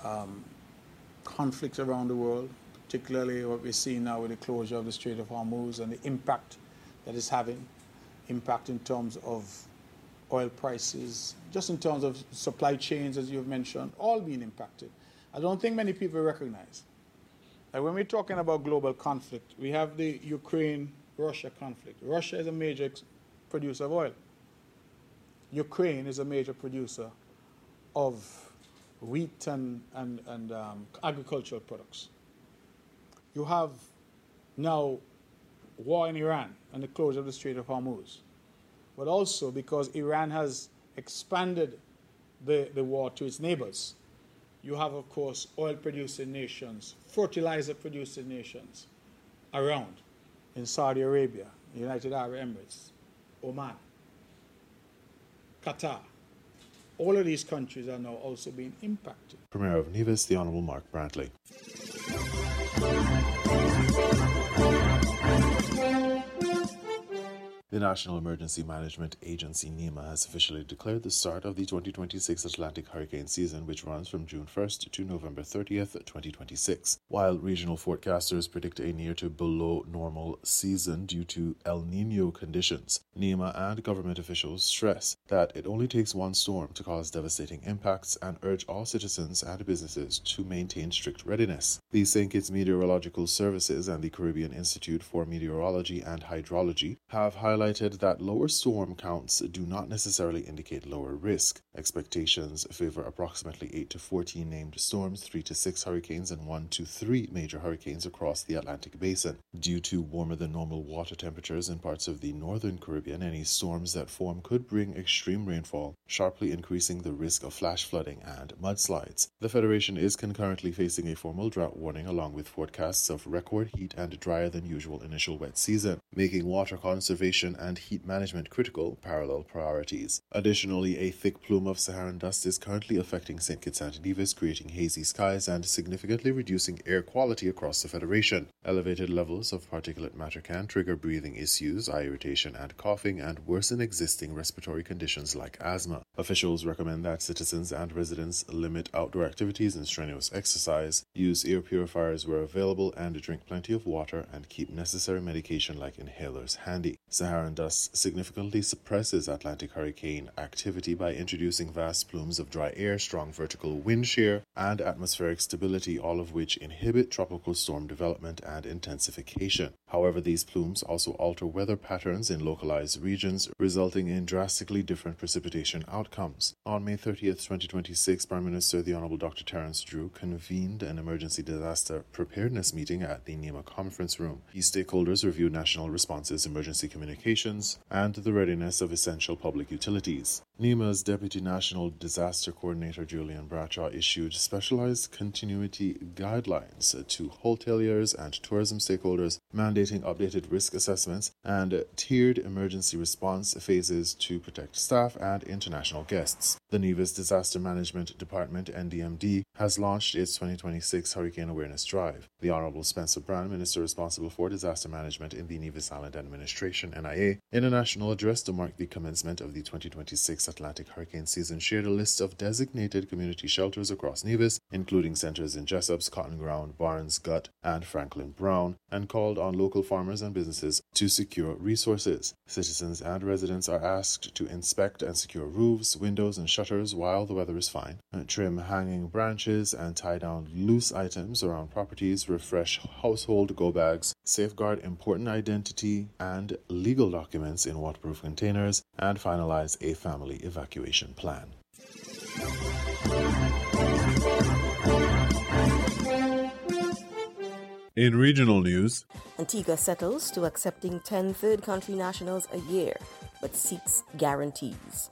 conflicts around the world, particularly what we're seeing now with the closure of the Strait of Hormuz and the impact that it's having, impact in terms of oil prices, just in terms of supply chains, as you've mentioned, all being impacted. I don't think many people recognize. Like when we're talking about global conflict, we have the Ukraine-Russia conflict. Russia is a major producer of oil. Ukraine is a major producer of wheat and agricultural products. You have now war in Iran and the closure of the Strait of Hormuz. But also because Iran has expanded the war to its neighbors. You have, of course, oil-producing nations, fertilizer-producing nations around in Saudi Arabia, United Arab Emirates, Oman, Qatar. All of these countries are now also being impacted. Premier of Nevis, the Honourable Mark Brantley. The National Emergency Management Agency, NEMA, has officially declared the start of the 2026 Atlantic hurricane season, which runs from June 1st to November 30th, 2026. While regional forecasters predict a near to below normal season due to El Nino conditions, NEMA and government officials stress that it only takes one storm to cause devastating impacts and urge all citizens and businesses to maintain strict readiness. The St. Kitts Meteorological Services and the Caribbean Institute for Meteorology and Hydrology have highlighted that lower storm counts do not necessarily indicate lower risk. Expectations favor approximately 8 to 14 named storms, 3 to 6 hurricanes, and 1 to 3 major hurricanes across the Atlantic basin. Due to warmer than normal water temperatures in parts of the northern Caribbean, any storms that form could bring extreme rainfall, sharply increasing the risk of flash flooding and mudslides. The Federation is concurrently facing a formal drought warning along with forecasts of record heat and drier than usual initial wet season, making water conservation and heat management critical parallel priorities. Additionally, a thick plume of Saharan dust is currently affecting St. Kitts and Nevis, creating hazy skies and significantly reducing air quality across the Federation. Elevated levels of particulate matter can trigger breathing issues, eye irritation and coughing, and worsen existing respiratory conditions like asthma. Officials recommend that citizens and residents limit outdoor activities and strenuous exercise, use air purifiers where available, and drink plenty of water and keep necessary medication like inhalers handy. Saharan dust significantly suppresses Atlantic hurricane activity by introducing vast plumes of dry air, strong vertical wind shear, and atmospheric stability, all of which inhibit tropical storm development and intensification. However, these plumes also alter weather patterns in localized regions, resulting in drastically different precipitation outcomes. On May 30th, 2026, Prime Minister the Honourable Dr. Terence Drew convened an emergency disaster preparedness meeting at the NEMA conference room. These stakeholders reviewed national responses, emergency communications, and the readiness of essential public utilities. NEMA's Deputy National Disaster Coordinator Julian Bradshaw issued specialized continuity guidelines to hoteliers and tourism stakeholders, mandating updated risk assessments and tiered emergency response phases to protect staff and international guests. The Nevis Disaster Management Department, NDMD, has launched its 2026 Hurricane Awareness Drive. The Honorable Spencer Brand, Minister responsible for disaster management in the Nevis Island Administration, NIA, in a national address to mark the commencement of the 2026 Atlantic hurricane season, shared a list of designated community shelters across Nevis, including centers in Jessops, Cotton Ground, Barnes, Gut, and Franklin Brown, and called on local farmers and businesses to secure resources. Citizens and residents are asked to inspect and secure roofs, windows, and shutters while the weather is fine, trim hanging branches and tie down loose items around properties, refresh household go bags, safeguard important identity and legal documents in waterproof containers, and finalize a family evacuation plan. In regional news, Antigua settles to accepting 10 third country nationals a year, but seeks guarantees.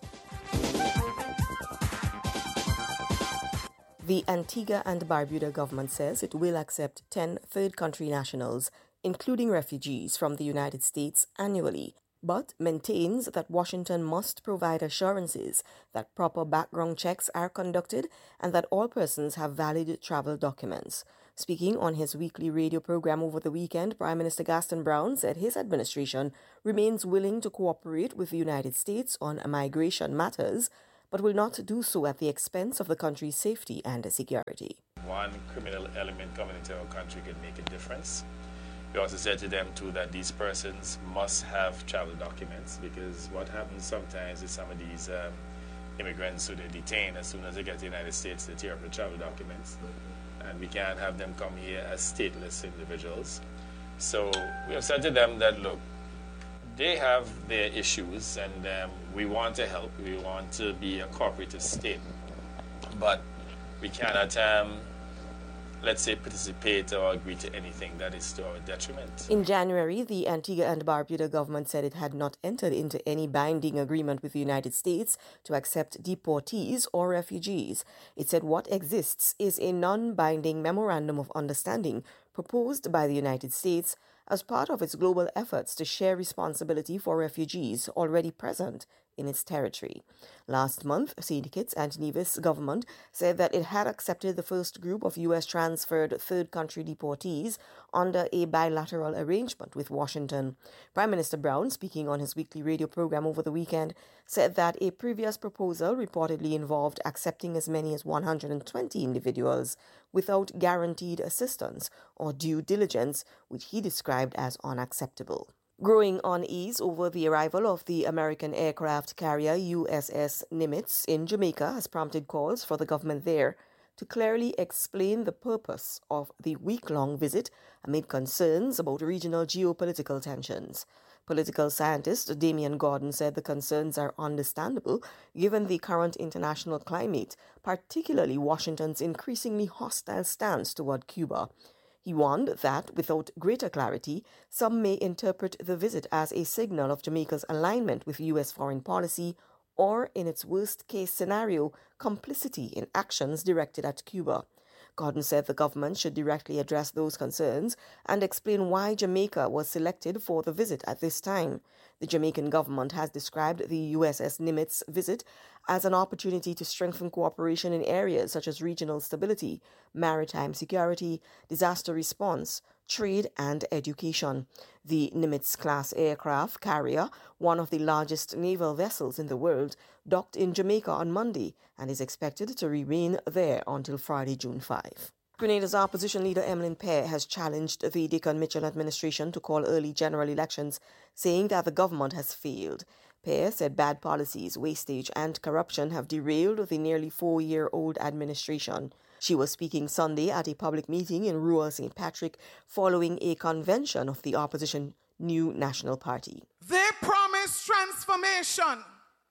The Antigua and Barbuda government says it will accept 10 third country nationals, including refugees from the United States, annually, but maintains that Washington must provide assurances that proper background checks are conducted and that all persons have valid travel documents. Speaking on his weekly radio program over the weekend, Prime Minister Gaston Brown said his administration remains willing to cooperate with the United States on migration matters, but will not do so at the expense of the country's safety and security. One criminal element coming into our country could make a difference. We also said to them too that these persons must have travel documents, because what happens sometimes is some of these immigrants who they detain, as soon as they get to the United States, they tear up the travel documents. And we can't have them come here as stateless individuals. So we have said to them that, look, they have their issues, and we want to help. We want to be a cooperative state. But we cannot, let's say, participate or agree to anything that is to our detriment. In January, the Antigua and Barbuda government said it had not entered into any binding agreement with the United States to accept deportees or refugees. It said what exists is a non-binding memorandum of understanding proposed by the United States as part of its global efforts to share responsibility for refugees already present in its territory. Last month, St. Kitts and Nevis government said that it had accepted the first group of U.S. transferred third country deportees under a bilateral arrangement with Washington. Prime Minister Brown, speaking on his weekly radio program over the weekend, said that a previous proposal reportedly involved accepting as many as 120 individuals without guaranteed assistance or due diligence, which he described as unacceptable. Growing unease over the arrival of the American aircraft carrier USS Nimitz in Jamaica has prompted calls for the government there to clearly explain the purpose of the week-long visit amid concerns about regional geopolitical tensions. Political scientist Damian Gordon said the concerns are understandable given the current international climate, particularly Washington's increasingly hostile stance toward Cuba. He warned that, without greater clarity, some may interpret the visit as a signal of Jamaica's alignment with U.S. foreign policy or, in its worst-case scenario, complicity in actions directed at Cuba. Gordon said the government should directly address those concerns and explain why Jamaica was selected for the visit at this time. The Jamaican government has described the USS Nimitz visit as an opportunity to strengthen cooperation in areas such as regional stability, maritime security, disaster response, trade, and education. The Nimitz-class aircraft carrier, one of the largest naval vessels in the world, docked in Jamaica on Monday and is expected to remain there until Friday, June 5. Grenada's opposition leader Emmeline Pear has challenged the Dickon Mitchell administration to call early general elections, saying that the government has failed. Pear said bad policies, wastage, and corruption have derailed the nearly 4-year-old administration. She was speaking Sunday at a public meeting in rural St. Patrick following a convention of the opposition New National Party. They promised transformation,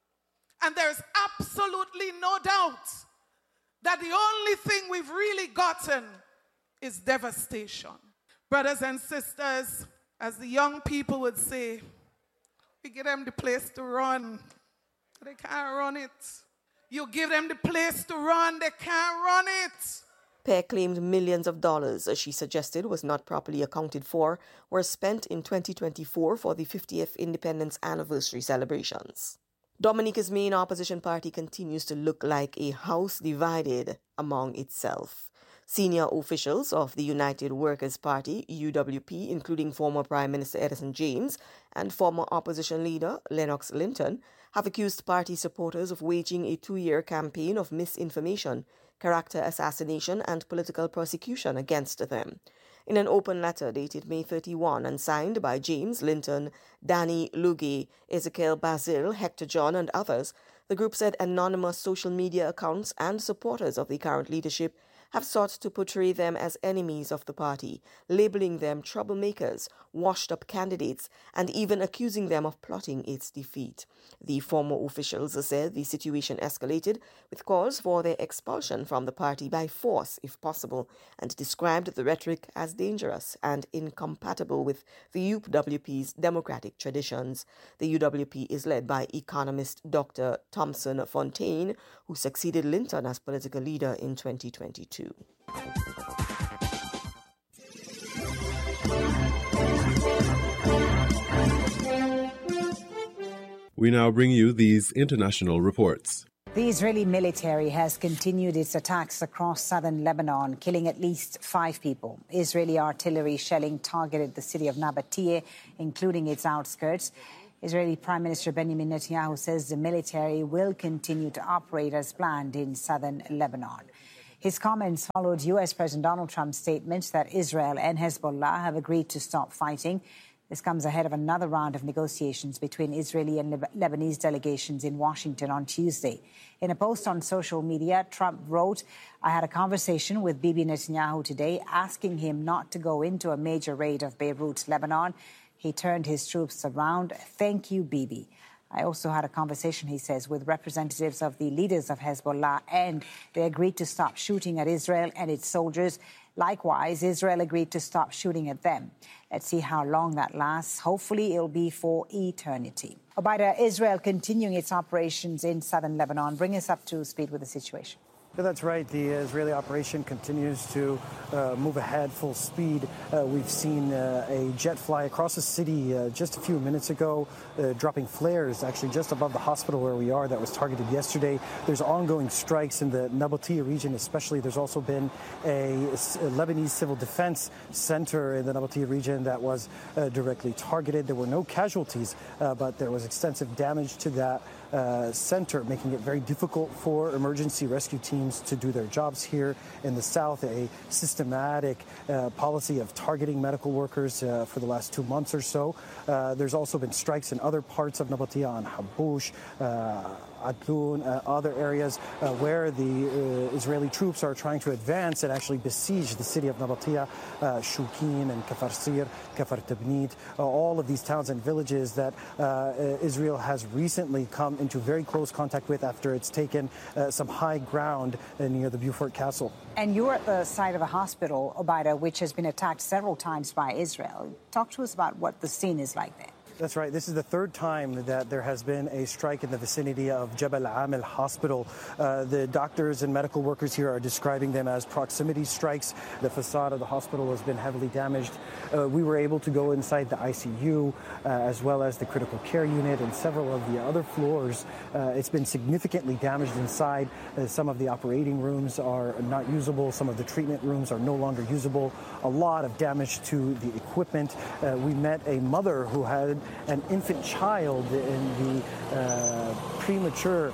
and there's absolutely no doubt that the only thing we've really gotten is devastation. Brothers and sisters, as the young people would say, we give them the place to run. They can't run it. You give them the place to run, they can't run it. Pear claimed millions of dollars, as she suggested was not properly accounted for, were spent in 2024 for the 50th independence anniversary celebrations. Dominica's main opposition party continues to look like a house divided among itself. Senior officials of the United Workers' Party, UWP, including former Prime Minister Edison James and former opposition leader Lennox Linton, have accused party supporters of waging a 2-year campaign of misinformation, character assassination, and political prosecution against them. In an open letter dated May 31 and signed by James, Linton, Danny Luge, Ezekiel Basil, Hector John, and others, the group said anonymous social media accounts and supporters of the current leadership have sought to portray them as enemies of the party, labeling them troublemakers, washed-up candidates, and even accusing them of plotting its defeat. The former officials said the situation escalated with calls for their expulsion from the party by force, if possible, and described the rhetoric as dangerous and incompatible with the UWP's democratic traditions. The UWP is led by economist Dr. Thompson Fontaine, who succeeded Linton as political leader in 2022. We now bring you these international reports. The Israeli military has continued its attacks across southern Lebanon, killing at least 5 people. Israeli artillery shelling targeted the city of Nabatea, including its outskirts. Israeli Prime Minister Benjamin Netanyahu says the military will continue to operate as planned in southern Lebanon. His comments followed U.S. President Donald Trump's statement that Israel and Hezbollah have agreed to stop fighting. This comes ahead of another round of negotiations between Israeli and Lebanese delegations in Washington on Tuesday. In a post on social media, Trump wrote, "I had a conversation with Bibi Netanyahu today, asking him not to go into a major raid of Beirut, Lebanon. He turned his troops around. Thank you, Bibi. I also had a conversation," he says, with representatives of the leaders of Hezbollah, and they agreed to stop shooting at Israel and its soldiers. Likewise, Israel agreed to stop shooting at them. Let's see how long that lasts. Hopefully, it'll be for eternity. Obaida, Israel continuing its operations in southern Lebanon. Bring us up to speed with the situation. Yeah, that's right. The Israeli operation continues to move ahead full speed. We've seen a jet fly across the city just a few minutes ago, dropping flares actually just above the hospital where we are that was targeted yesterday. There's ongoing strikes in the Nabatea region especially. There's also been a Lebanese civil defense center in the Nabatea region that was directly targeted. There were no casualties, but there was extensive damage to that center, making it very difficult for emergency rescue teams to do their jobs here in the south. A systematic policy of targeting medical workers for the last 2 months or so. There's also been strikes in other parts of Nabatea, on Habush, Adlun, other areas where the Israeli troops are trying to advance and actually besiege the city of Nabatea, Shukin and Kafar Sir, Kafar Tabnit, all of these towns and villages that Israel has recently come into very close contact with after it's taken some high ground near the Beaufort Castle. And you're at the site of a hospital, Obaida, which has been attacked several times by Israel. Talk to us about what the scene is like there. That's right. This is the third time that there has been a strike in the vicinity of Jebel Amel Hospital. The doctors and medical workers here are describing them as proximity strikes. The facade of the hospital has been heavily damaged. We were able to go inside the ICU as well as the critical care unit and several of the other floors. It's been significantly damaged inside. Some of the operating rooms are not usable. Some of the treatment rooms are no longer usable. A lot of damage to the equipment. We met a mother who had an infant child in the premature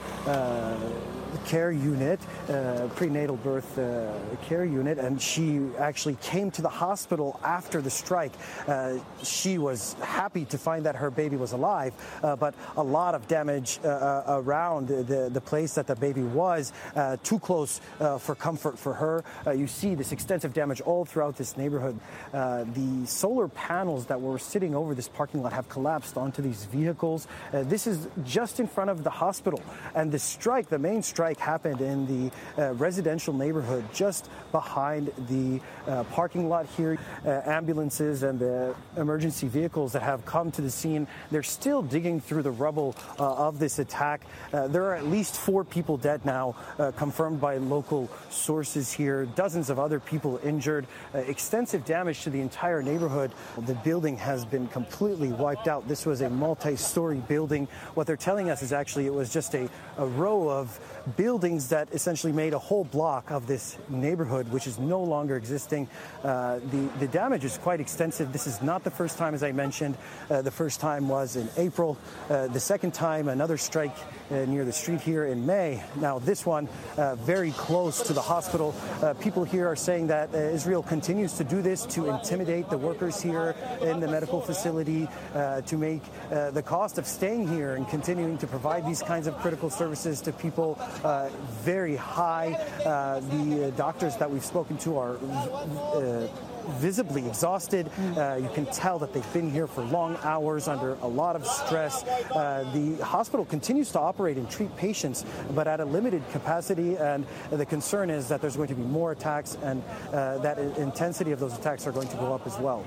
care unit, prenatal birth care unit, and she actually came to the hospital after the strike. She was happy to find that her baby was alive, but a lot of damage around the place that the baby was, too close for comfort for her. You see this extensive damage all throughout this neighborhood. The solar panels that were sitting over this parking lot have collapsed onto these vehicles. This is just in front of the hospital, and the strike, the main strike, happened in the residential neighborhood just behind the parking lot here. Ambulances and the emergency vehicles that have come to the scene, they're still digging through the rubble of this attack. There are at least 4 people dead now, confirmed by local sources here. Dozens of other people injured. Extensive damage to the entire neighborhood. The building has been completely wiped out. This was a multi-story building. What they're telling us is actually it was just a row of buildings that essentially made a whole block of this neighborhood, which is no longer existing. The damage is quite extensive. This is not the first time, as I mentioned. The first time was in April. The second time, another strike near the street here in May. Now this one very close to the hospital. People here are saying that Israel continues to do this to intimidate the workers here in the medical facility, to make the cost of staying here and continuing to provide these kinds of critical services to people very high. The doctors that we've spoken to are visibly exhausted. You can tell that they've been here for long hours under a lot of stress. The hospital continues to operate and treat patients, but at a limited capacity, and the concern is that there's going to be more attacks, and that intensity of those attacks are going to go up as well.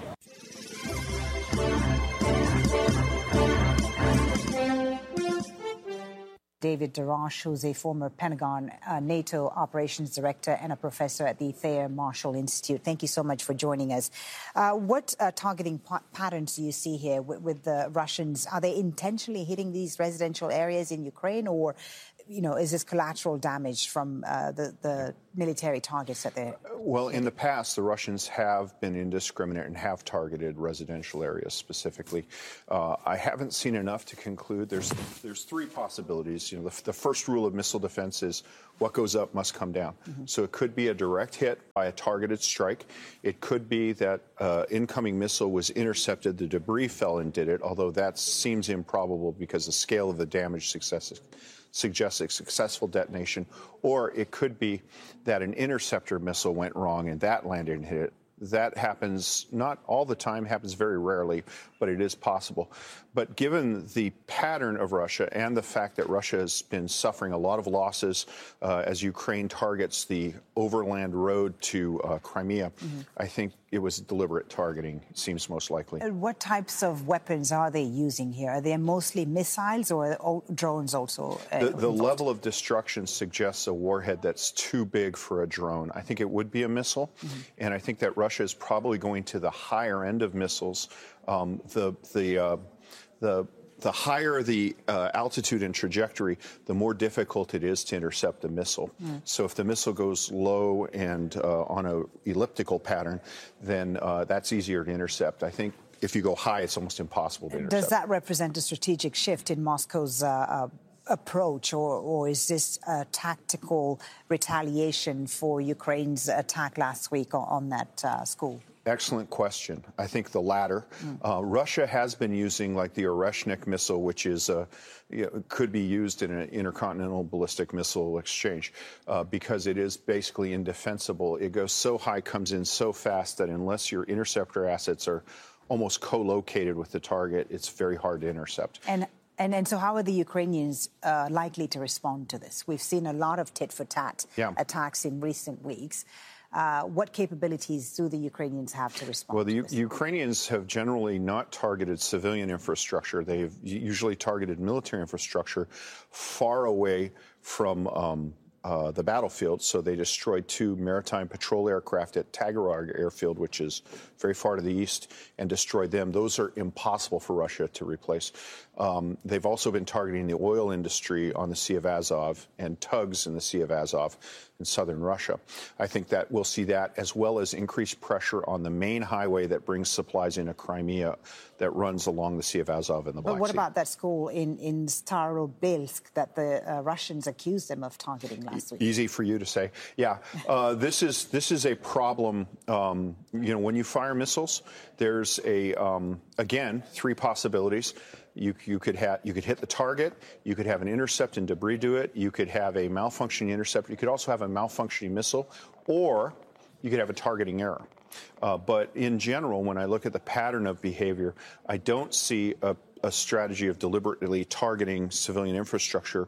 David Darash, who's a former Pentagon NATO operations director and a professor at the Thayer Marshall Institute. Thank you so much for joining us. What targeting patterns do you see here with the Russians? Are they intentionally hitting these residential areas in Ukraine, or is this collateral damage from the military targets that they're... Well, in the past, the Russians have been indiscriminate and have targeted residential areas specifically. I haven't seen enough to conclude. There's three possibilities. The first rule of missile defense is what goes up must come down. So it could be a direct hit by a targeted strike. It could be that incoming missile was intercepted, the debris fell and did it, although that seems improbable because the scale of the damage suggests a successful detonation. Or it could be that an interceptor missile went wrong and that landed and hit it. That happens not all the time, happens very rarely, but it is possible. But given the pattern of Russia and the fact that Russia has been suffering a lot of losses as Ukraine targets the overland road to Crimea, I think it was deliberate targeting, it seems most likely. What types of weapons are they using here? Are they mostly missiles or drones also? The level of destruction suggests a warhead that's too big for a drone. I think it would be a missile, and I think that Russia is probably going to the higher end of missiles. The higher the altitude and trajectory, the more difficult it is to intercept a missile. So if the missile goes low and on an elliptical pattern, then that's easier to intercept. I think if you go high, it's almost impossible to intercept. Does that represent a strategic shift in Moscow's approach, or is this a tactical retaliation for Ukraine's attack last week on that school? Excellent question. I think the latter. Russia has been using like the Oreshnik missile, which is could be used in an intercontinental ballistic missile exchange because it is basically indefensible. It goes so high, comes in so fast that unless your interceptor assets are almost co-located with the target, it's very hard to intercept. And so how are the Ukrainians likely to respond to this? We've seen a lot of tit-for-tat attacks in recent weeks. What capabilities do the Ukrainians have to respond to this? Well, the Ukrainians have generally not targeted civilian infrastructure. They've usually targeted military infrastructure far away from the battlefield. So they destroyed 2 maritime patrol aircraft at Tagarog Airfield, which is very far to the east, and destroyed them. Those are impossible for Russia to replace. They've also been targeting the oil industry on the Sea of Azov and tugs in the Sea of Azov in southern Russia. I think that we'll see that, as well as increased pressure on the main highway that brings supplies into Crimea that runs along the Sea of Azov and the Black Sea. But what about that school in Starobilsk that the Russians accused them of targeting last week? Easy for you to say. Yeah, this is a problem. When you fire missiles, there's again 3 possibilities. You could hit the target. You could have an intercept and debris do it. You could have a malfunctioning intercept. You could also have a malfunctioning missile, or you could have a targeting error. But in general, when I look at the pattern of behavior, I don't see a strategy of deliberately targeting civilian infrastructure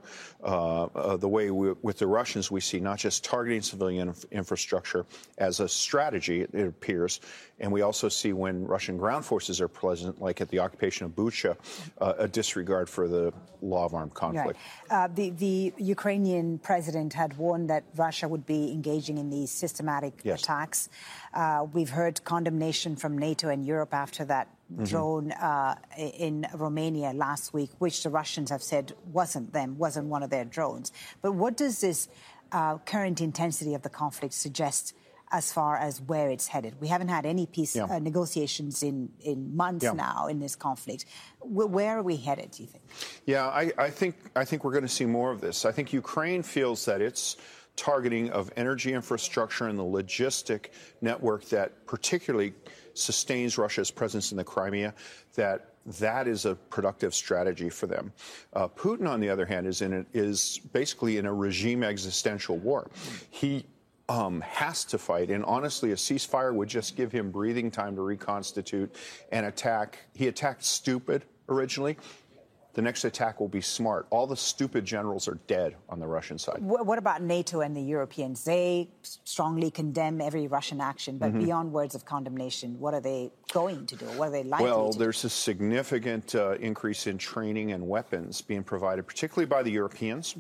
the way with the Russians we see not just targeting civilian infrastructure as a strategy, it appears, and we also see when Russian ground forces are present, like at the occupation of Bucha, a disregard for the law of armed conflict. Right. The Ukrainian president had warned that Russia would be engaging in these systematic attacks. We've heard condemnation from NATO and Europe after that drone in Romania last week, which the Russians have said wasn't one of their drones. But what does this current intensity of the conflict suggest as far as where it's headed? We haven't had any peace negotiations in months now in this conflict. Where are we headed, do you think? Yeah, I think we're going to see more of this. I think Ukraine feels that its targeting of energy infrastructure and the logistic network that particularly sustains Russia's presence in the Crimea, that is a productive strategy for them. Putin, on the other hand, is basically in a regime existential war. He has to fight, and honestly, a ceasefire would just give him breathing time to reconstitute and attack. He attacked stupid originally. The next attack will be smart. All the stupid generals are dead on the Russian side. What about NATO and the Europeans? They strongly condemn every Russian action, but beyond words of condemnation, what are they going to do? What are they likely to do? Well, there's a significant increase in training and weapons being provided, particularly by the Europeans.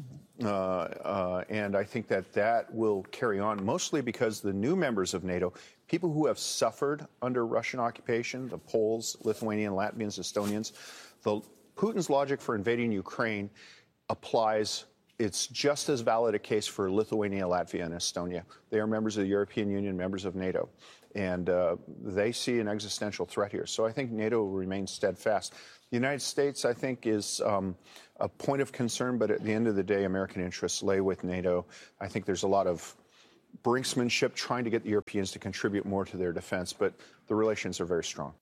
And I think that will carry on, mostly because the new members of NATO, people who have suffered under Russian occupation, the Poles, Lithuanians, Latvians, Estonians, Putin's logic for invading Ukraine applies it's just as valid a case for Lithuania, Latvia, and Estonia. They are members of the European Union, members of NATO, and they see an existential threat here. So I think NATO remains steadfast. The United States, I think, is a point of concern, but at the end of the day, American interests lay with NATO. I think there's a lot of brinksmanship trying to get the Europeans to contribute more to their defense, but the relations are very strong.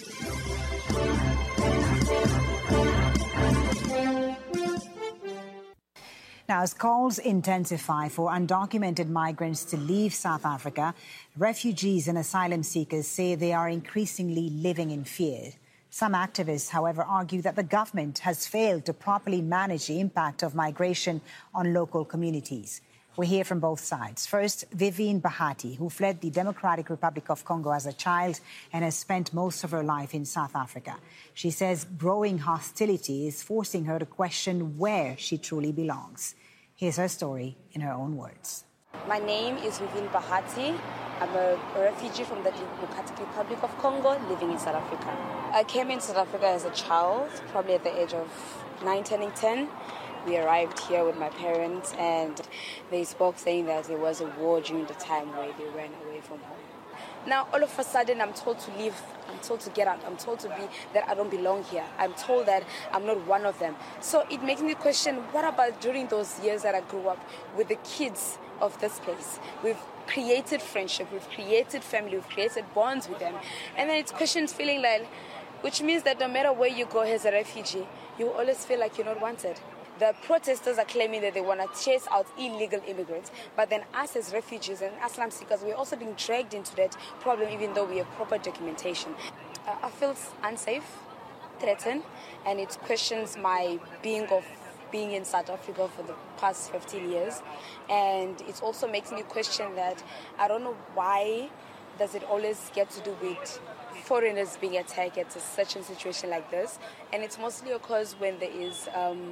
Now, as calls intensify for undocumented migrants to leave South Africa, refugees and asylum seekers say they are increasingly living in fear. Some activists, however, argue that the government has failed to properly manage the impact of migration on local communities. We hear from both sides. First, Vivienne Bahati, who fled the Democratic Republic of Congo as a child and has spent most of her life in South Africa. She says growing hostility is forcing her to question where she truly belongs. Here's her story in her own words. My name is Vivienne Bahati. I'm a refugee from the Democratic Republic of Congo living in South Africa. I came in South Africa as a child, probably at the age of 9, turning 10. We arrived here with my parents and they spoke saying that there was a war during the time where they ran away from home. Now, all of a sudden, I'm told to leave. I'm told to get out. I'm told to be that I don't belong here. I'm told that I'm not one of them. So it makes me question, what about during those years that I grew up with the kids of this place? We've created friendship, we've created family, we've created bonds with them. And then it's questions feeling like, which means that no matter where you go as a refugee, you always feel like you're not wanted. The protesters are claiming that they want to chase out illegal immigrants, but then us as refugees and asylum seekers, we're also being dragged into that problem even though we have proper documentation. I feel unsafe, threatened, and it questions my being in South Africa for the past 15 years. And it also makes me question that I don't know why does it always get to do with foreigners being attacked at such a situation like this. And it's mostly because when there is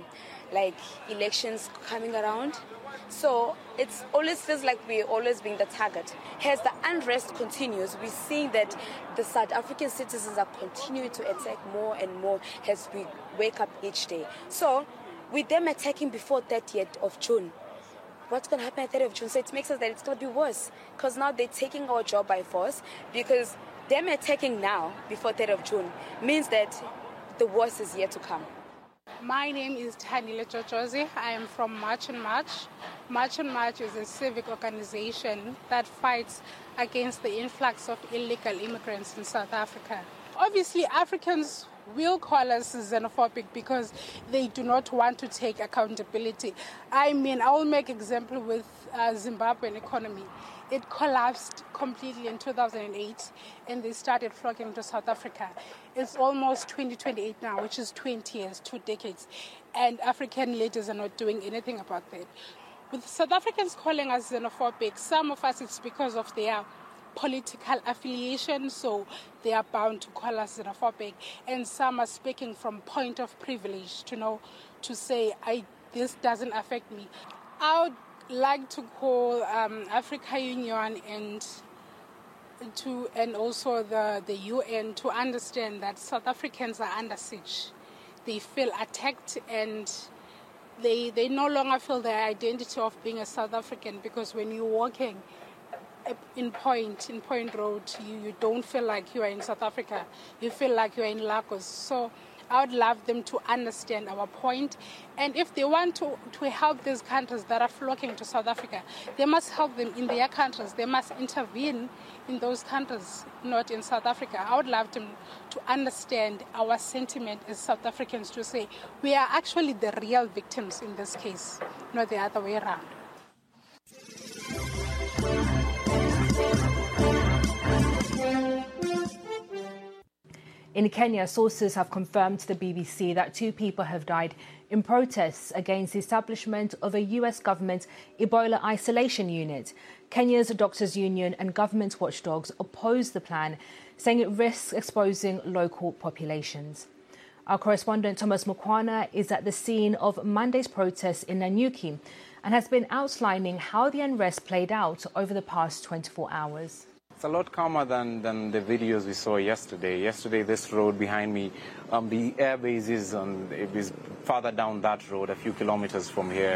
elections coming around. So it always feels like we're always being the target. As the unrest continues, we're seeing that the South African citizens are continuing to attack more and more as we wake up each day. So with them attacking before 30th of June, what's going to happen at 30th of June? So it makes us that it's going to be worse because now they're taking our job by force because them attacking now before 30th of June means that the worst is yet to come. My name is Tanile Chochozi. I am from March on March. March on March is a civic organization that fights against the influx of illegal immigrants in South Africa. Obviously, Africans will call us xenophobic because they do not want to take accountability. I mean, I will make example with Zimbabwean economy. It collapsed completely in 2008 and they started flocking to South Africa. It's almost 2028 now, which is 20 years, 2 decades, and African leaders are not doing anything about that. With South Africans calling us xenophobic, some of us it's because of their political affiliation, so they are bound to call us xenophobic, and some are speaking from point of privilege to say, this doesn't affect me. I would like to call Africa Union and also the UN to understand that South Africans are under siege. They feel attacked and they no longer feel their identity of being a South African, because when you're walking in Point Road, you don't feel like you are in South Africa. You feel like you're in Lagos. So I would love them to understand our point. And if they want to help these countries that are flocking to South Africa, they must help them in their countries. They must intervene in those countries, not in South Africa. I would love them to understand our sentiment as South Africans, to say we are actually the real victims in this case, not the other way around. In Kenya, sources have confirmed to the BBC that 2 people have died in protests against the establishment of a US government Ebola isolation unit. Kenya's Doctors Union and government watchdogs oppose the plan, saying it risks exposing local populations. Our correspondent Thomas Mukwana is at the scene of Monday's protests in Nanyuki and has been outlining how the unrest played out over the past 24 hours. It's a lot calmer than the videos we saw yesterday. Yesterday, this road behind me, the air base is farther down that road, a few kilometers from here.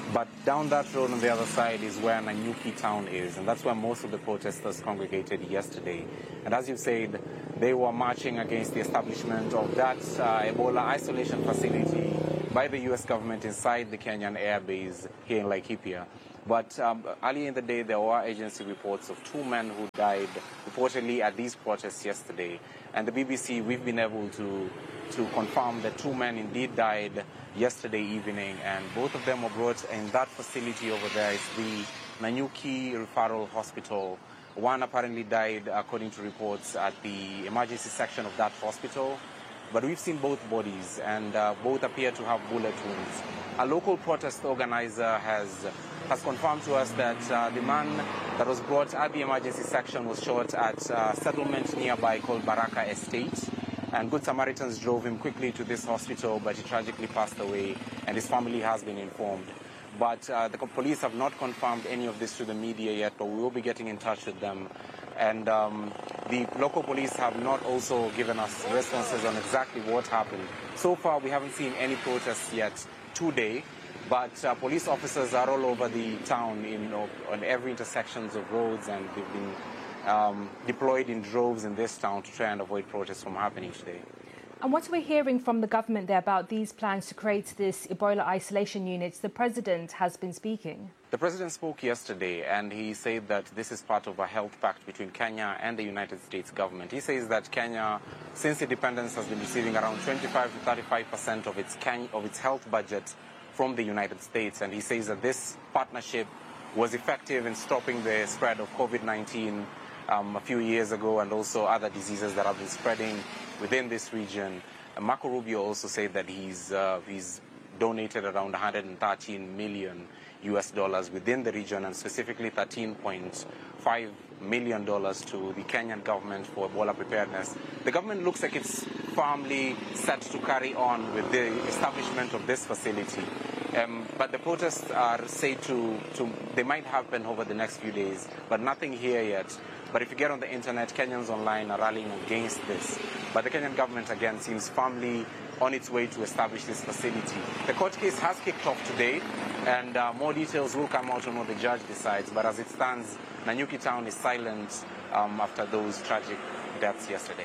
But down that road on the other side is where Nanyuki town is, and that's where most of the protesters congregated yesterday. And as you said, they were marching against the establishment of that Ebola isolation facility by the U.S. government inside the Kenyan air base here in Laikipia. But earlier in the day, there were agency reports of 2 men who died reportedly at these protests yesterday. And the BBC, we've been able to confirm that 2 men indeed died yesterday evening, and both of them were brought in that facility over there. It's the Nanyuki Referral Hospital. One apparently died, according to reports, at the emergency section of that hospital. But we've seen both bodies, and both appear to have bullet wounds. A local protest organizer has confirmed to us that the man that was brought at the emergency section was shot at a settlement nearby called Baraka Estate. And Good Samaritans drove him quickly to this hospital, but he tragically passed away, and his family has been informed. But the police have not confirmed any of this to the media yet, but we will be getting in touch with them. And the local police have not also given us responses on exactly what happened. So far, we haven't seen any protests yet today, but police officers are all over the town on every intersections of roads, and they've been deployed in droves in this town to try and avoid protests from happening today. And what we're hearing from the government there about these plans to create this Ebola isolation units, the president has been speaking. The president spoke yesterday, and he said that this is part of a health pact between Kenya and the United States government. He says that Kenya, since independence, has been receiving around 25 to 35% of its health budget from the United States, and he says that this partnership was effective in stopping the spread of COVID-19 a few years ago, and also other diseases that have been spreading within this region. Marco Rubio also said that he's donated around $113 million within the region, and specifically $13.5 million to the Kenyan government for Ebola preparedness. The government looks like it's firmly set to carry on with the establishment of this facility. But the protests are said they might happen over the next few days, but nothing here yet. But if you get on the internet, Kenyans online are rallying against this. But the Kenyan government, again, seems firmly on its way to establish this facility. The court case has kicked off today, and more details will come out on what the judge decides. But as it stands, Nanyuki town is silent after those tragic deaths yesterday.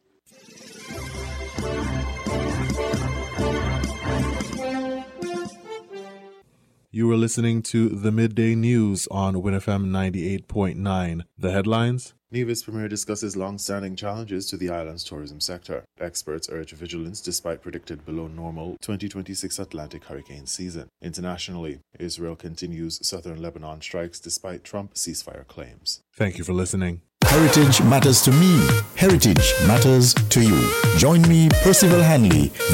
You were listening to the Midday News on WinFM 98.9. The headlines: Nevis Premier discusses long-standing challenges to the island's tourism sector. Experts urge vigilance despite predicted below-normal 2026 Atlantic hurricane season. Internationally, Israel continues southern Lebanon strikes despite Trump ceasefire claims. Thank you for listening. Heritage matters to me. Heritage matters to you. Join me, Percival Hanley.